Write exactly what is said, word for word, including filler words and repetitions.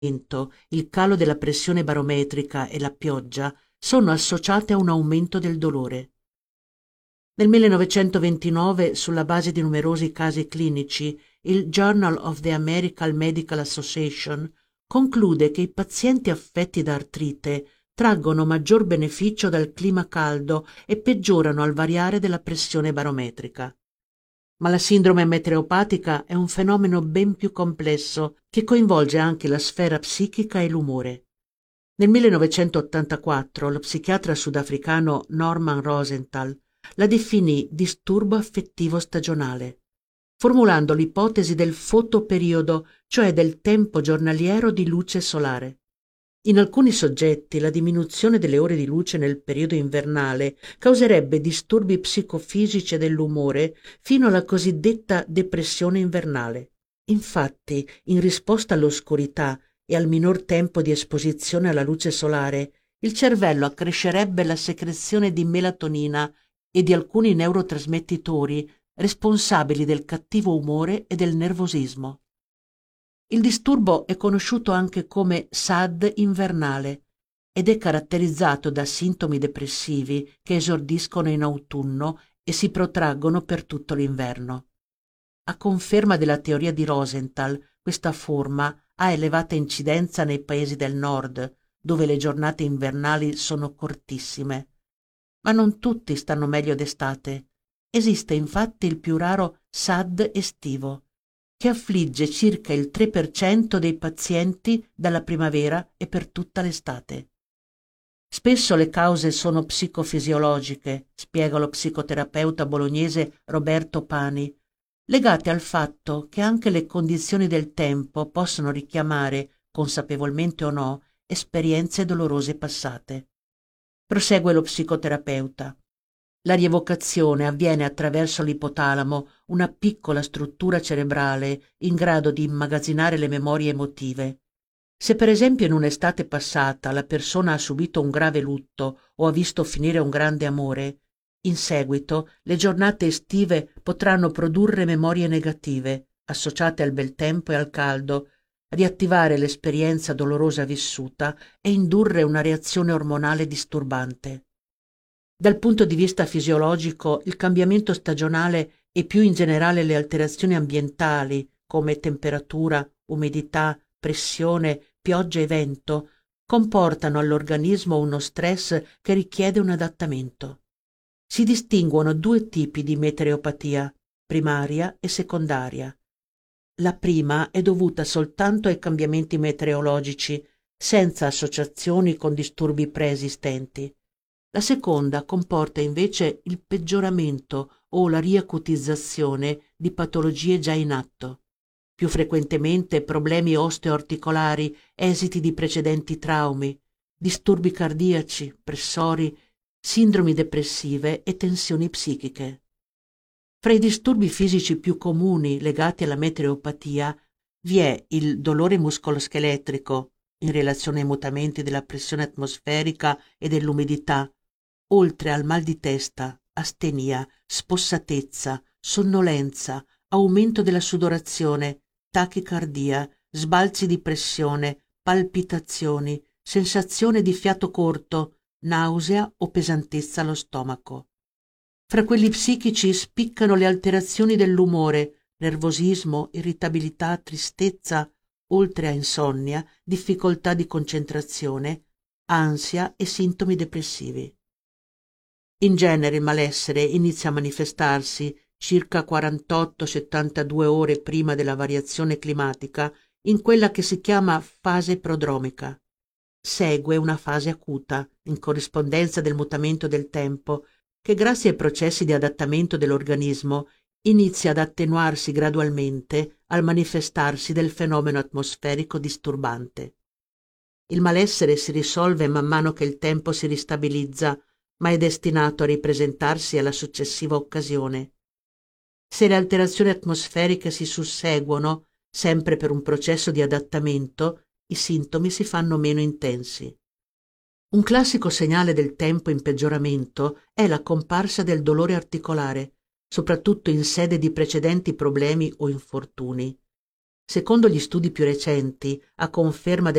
il calo della pressione barometrica e la pioggia sono associate a un aumento del dolore. Nel millenovecentoventinove, sulla base di numerosi casi clinici, il Journal of the American Medical Association conclude che i pazienti affetti da artrite traggono maggior beneficio dal clima caldo e peggiorano al variare della pressione barometrica. Ma la sindrome meteoropatica è un fenomeno ben più complesso che coinvolge anche la sfera psichica e l'umore. Nel millenovecentottantaquattro lo psichiatra sudafricano Norman Rosenthal la definì disturbo affettivo stagionale, formulando l'ipotesi del fotoperiodo, cioè del tempo giornaliero di luce solare. In alcuni soggetti la diminuzione delle ore di luce nel periodo invernale causerebbe disturbi psicofisici e dell'umore fino alla cosiddetta depressione invernale. Infatti, in risposta all'oscurità e al minor tempo di esposizione alla luce solare, il cervello accrescerebbe la secrezione di melatonina e di alcuni neurotrasmettitori responsabili del cattivo umore e del nervosismo. Il disturbo è conosciuto anche come S A D invernale ed è caratterizzato da sintomi depressivi che esordiscono in autunno e si protraggono per tutto l'inverno. A conferma della teoria di Rosenthal, questa forma ha elevata incidenza nei paesi del nord, dove le giornate invernali sono cortissime. Ma non tutti stanno meglio d'estate. Esiste infatti il più raro S A D estivo, che affligge circa il tre per cento dei pazienti dalla primavera e per tutta l'estate. Spesso le cause sono psicofisiologiche, spiega lo psicoterapeuta bolognese Roberto Pani, legate al fatto che anche le condizioni del tempo possono richiamare, consapevolmente o no, esperienze dolorose passate. Prosegue lo psicoterapeuta. La rievocazione avviene attraverso l'ipotalamo, una piccola struttura cerebrale in grado di immagazzinare le memorie emotive. Se per esempio in un'estate passata la persona ha subito un grave lutto o ha visto finire un grande amore, in seguito le giornate estive potranno produrre memorie negative, associate al bel tempo e al caldo, riattivare l'esperienza dolorosa vissuta e indurre una reazione ormonale disturbante. Dal punto di vista fisiologico, il cambiamento stagionale e più in generale le alterazioni ambientali come temperatura, umidità, pressione, pioggia e vento comportano all'organismo uno stress che richiede un adattamento. Si distinguono due tipi di meteoropatia, primaria e secondaria. La prima è dovuta soltanto ai cambiamenti meteorologici, senza associazioni con disturbi preesistenti. La seconda comporta invece il peggioramento o la riacutizzazione di patologie già in atto. Più frequentemente problemi osteoarticolari, esiti di precedenti traumi, disturbi cardiaci, pressori, sindromi depressive e tensioni psichiche. Fra i disturbi fisici più comuni legati alla meteoropatia vi è il dolore muscoloscheletrico in relazione ai mutamenti della pressione atmosferica e dell'umidità, oltre al mal di testa, astenia, spossatezza, sonnolenza, aumento della sudorazione, tachicardia, sbalzi di pressione, palpitazioni, sensazione di fiato corto, nausea o pesantezza allo stomaco. Fra quelli psichici spiccano le alterazioni dell'umore, nervosismo, irritabilità, tristezza, oltre a insonnia, difficoltà di concentrazione, ansia e sintomi depressivi. In genere il malessere inizia a manifestarsi circa quarantotto settantadue ore prima della variazione climatica in quella che si chiama fase prodromica. Segue una fase acuta, in corrispondenza del mutamento del tempo, che grazie ai processi di adattamento dell'organismo inizia ad attenuarsi gradualmente al manifestarsi del fenomeno atmosferico disturbante. Il malessere si risolve man mano che il tempo si ristabilizza, ma è destinato a ripresentarsi alla successiva occasione. Se le alterazioni atmosferiche si susseguono, sempre per un processo di adattamento, i sintomi si fanno meno intensi. Un classico segnale del tempo in peggioramento è la comparsa del dolore articolare, soprattutto in sede di precedenti problemi o infortuni. Secondo gli studi più recenti, a conferma